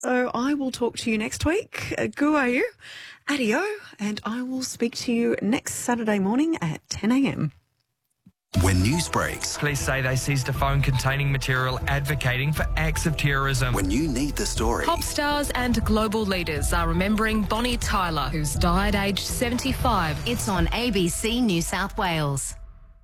So I will talk to you next week. Guayu, adio, and I will speak to you next Saturday morning at 10 a.m. When news breaks. Police say they seized a phone containing material advocating for acts of terrorism. When you need the story. Pop stars and global leaders are remembering Bonnie Tyler, who's died aged 75. It's on ABC New South Wales.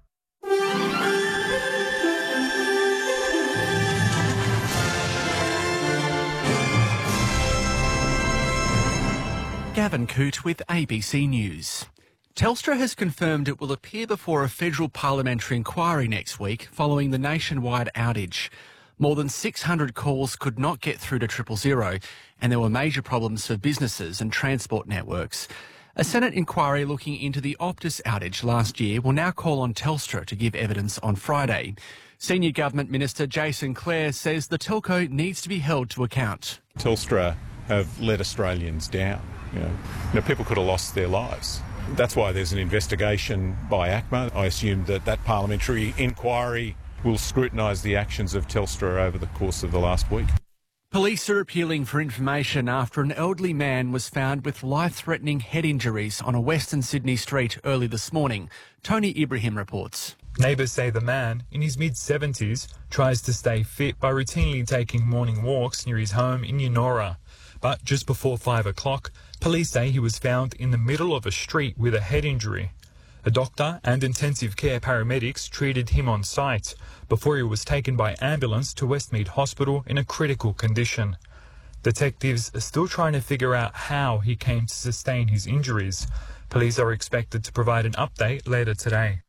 Gavin Coote with ABC News. Telstra has confirmed it will appear before a federal parliamentary inquiry next week following the nationwide outage. More than 600 calls could not get through to 000, and there were major problems for businesses and transport networks. A Senate inquiry looking into the Optus outage last year will now call on Telstra to give evidence on Friday. Senior Government Minister Jason Clare says the telco needs to be held to account. Telstra have let Australians down. You know, people could have lost their lives. That's why there's an investigation by ACMA. I assume that parliamentary inquiry will scrutinise the actions of Telstra over the course of the last week. Police are appealing for information after an elderly man was found with life-threatening head injuries on a Western Sydney street early this morning. Tony Ibrahim reports. Neighbours say the man, in his mid-70s, tries to stay fit by routinely taking morning walks near his home in Eunora. But just before 5 o'clock, police say he was found in the middle of a street with a head injury. A doctor and intensive care paramedics treated him on site before he was taken by ambulance to Westmead Hospital in a critical condition. Detectives are still trying to figure out how he came to sustain his injuries. Police are expected to provide an update later today.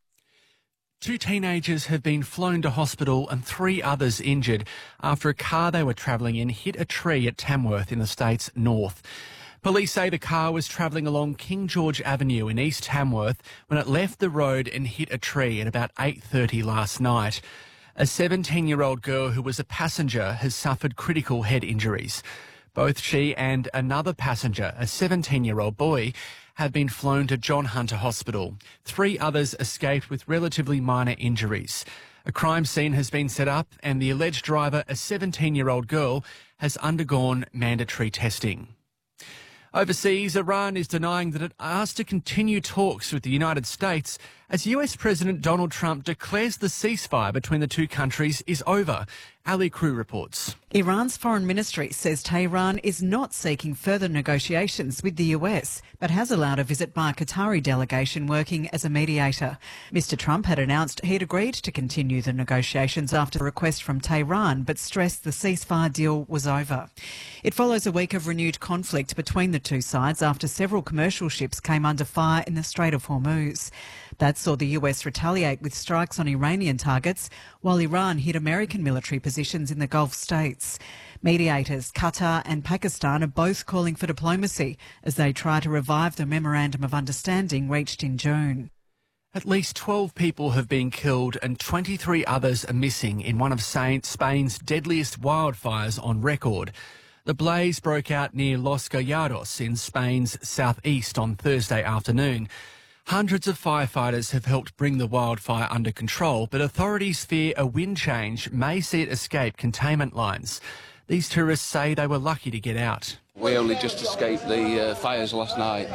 2 teenagers have been flown to hospital and 3 others injured after a car they were travelling in hit a tree at Tamworth in the state's north. Police say the car was travelling along King George Avenue in East Tamworth when it left the road and hit a tree at about 8:30 last night. A 17-year-old girl who was a passenger has suffered critical head injuries. Both she and another passenger, a 17-year-old boy, have been flown to John Hunter Hospital. 3 others escaped with relatively minor injuries. A crime scene has been set up and the alleged driver, a 17-year-old girl, has undergone mandatory testing. Overseas, Iran is denying that it asked to continue talks with the United States as US President Donald Trump declares the ceasefire between the 2 countries is over. Ali Crew reports. Iran's foreign ministry says Tehran is not seeking further negotiations with the US, but has allowed a visit by a Qatari delegation working as a mediator. Mr Trump had announced he'd agreed to continue the negotiations after a request from Tehran, but stressed the ceasefire deal was over. It follows a week of renewed conflict between the 2 sides after several commercial ships came under fire in the Strait of Hormuz. That saw the US retaliate with strikes on Iranian targets, while Iran hit American military positions in the Gulf states. Mediators Qatar and Pakistan are both calling for diplomacy as they try to revive the Memorandum of Understanding reached in June. At least 12 people have been killed and 23 others are missing in one of Spain's deadliest wildfires on record. The blaze broke out near Los Gallardos in Spain's southeast on Thursday afternoon. Hundreds of firefighters have helped bring the wildfire under control, but authorities fear a wind change may see it escape containment lines. These tourists say they were lucky to get out. We only just escaped the fires last night.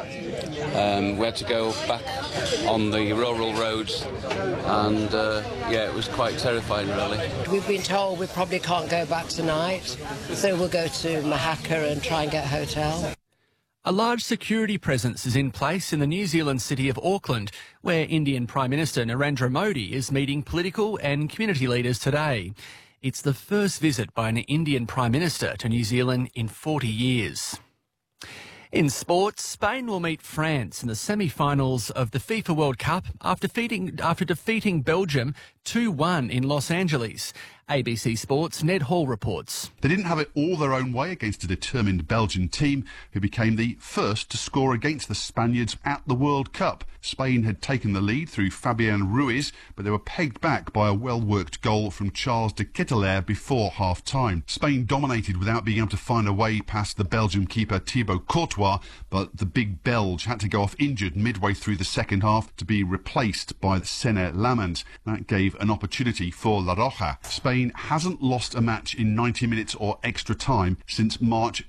We had to go back on the rural roads and, it was quite terrifying, really. We've been told we probably can't go back tonight, so we'll go to Mahaka and try and get a hotel. A large security presence is in place in the New Zealand city of Auckland, where Indian Prime Minister Narendra Modi is meeting political and community leaders today. It's the first visit by an Indian Prime Minister to New Zealand in 40 years. In sports, Spain will meet France in the semi-finals of the FIFA World Cup after defeating Belgium 2-1 in Los Angeles. ABC Sports' Ned Hall reports. They didn't have it all their own way against a determined Belgian team who became the first to score against the Spaniards at the World Cup. Spain had taken the lead through Fabian Ruiz, but they were pegged back by a well-worked goal from Charles de Ketelaere before half-time. Spain dominated without being able to find a way past the Belgian keeper Thibaut Courtois, but the big Belge had to go off injured midway through the second half to be replaced by the Sene Lamans. That gave an opportunity for La Roja. Spain hasn't lost a match in 90 minutes or extra time since March